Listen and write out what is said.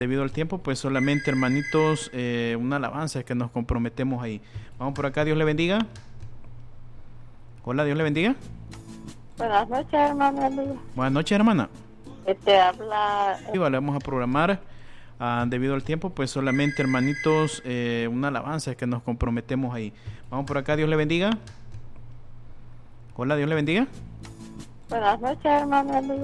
Debido al tiempo, pues solamente, hermanitos, una alabanza que nos comprometemos ahí. Vamos por acá, Dios le bendiga. Hola, Dios le bendiga. Buenas noches, hermano Elías. Buenas noches, hermana. Habla. Y vale, vamos a programar. Debido al tiempo, pues solamente, hermanitos, una alabanza que nos comprometemos ahí. Vamos por acá, Dios le bendiga. Hola, Dios le bendiga. Buenas noches, hermano Elías.